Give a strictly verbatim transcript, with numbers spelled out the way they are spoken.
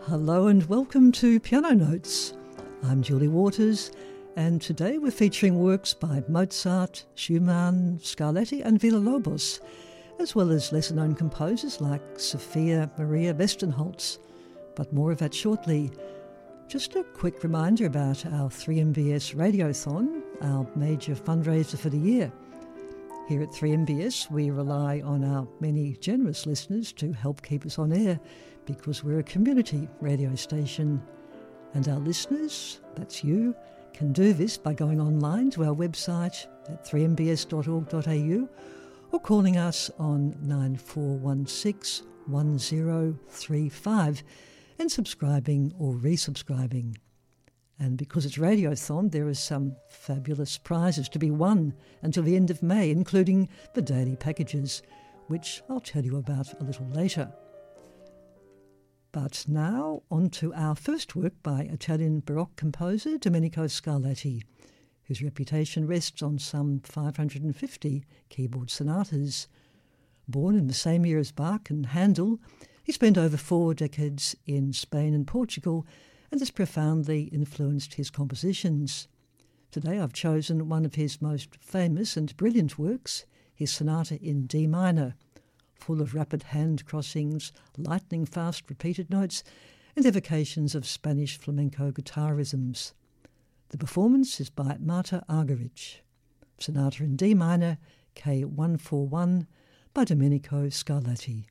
Hello and welcome to Piano Notes. I'm Julie Waters, and today we're featuring works by Mozart, Schumann, Scarlatti and Villa-Lobos, as well as lesser-known composers like Sophia Maria Westenholz, but more of that shortly. Just a quick reminder about our three M B S Radiothon, our major fundraiser for the year. Here at three M B S, we rely on our many generous listeners to help keep us on air because we're a community radio station. And our listeners, that's you, can do this by going online to our website at three m b s dot org dot a u or calling us on nine four one six, one zero three five and subscribing or resubscribing. And because it's Radiothon, there are some fabulous prizes to be won until the end of May, including the daily packages, which I'll tell you about a little later. But now on to our first work by Italian Baroque composer Domenico Scarlatti, whose reputation rests on some five hundred fifty keyboard sonatas. Born in the same year as Bach and Handel, he spent over four decades in Spain and Portugal and has profoundly influenced his compositions. Today I've chosen one of his most famous and brilliant works, his sonata in D minor, full of rapid hand crossings, lightning-fast repeated notes, and evocations of Spanish flamenco guitarisms. The performance is by Marta Argerich. Sonata in D minor, K one forty-one, by Domenico Scarlatti.